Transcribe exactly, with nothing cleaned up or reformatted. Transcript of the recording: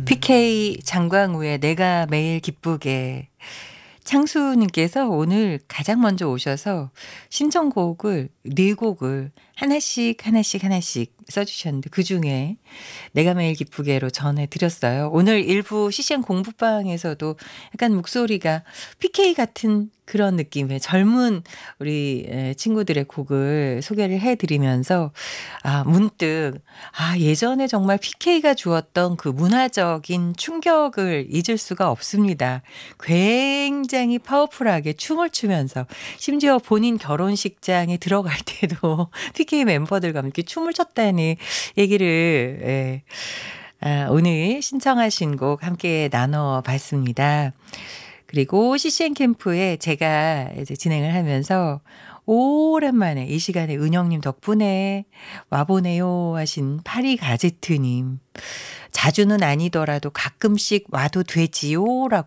피케이 장광우의 내가 매일 기쁘게. 창수님께서 오늘 가장 먼저 오셔서 신청곡을 네 곡을 하나씩, 하나씩, 하나씩 써 주셨는데 그중에 내가 매일 기쁘게로 전해 드렸어요. 오늘 일부 씨씨엔 공부방에서도 약간 목소리가 피케이 같은 그런 느낌의 젊은 우리 에 친구들의 곡을 소개를 해 드리면서 아 문득 아 예전에 정말 피케이가 주었던 그 문화적인 충격을 잊을 수가 없습니다. 굉장히 파워풀하게 춤을 추면서 심지어 본인 결혼식장에 들어갈 때도 피케이 멤버들과 함께 춤을 췄다는 얘기를 예. 아 오늘 신청하신 곡 함께 나눠 봤습니다. 그리고 씨씨엔 캠프에 제가 이제 진행을 하면서 오랜만에 이 시간에 은영님 덕분에 와 보네요 하신 파리가제트님. 자주는 아니더라도 가끔씩 와도 되지요라고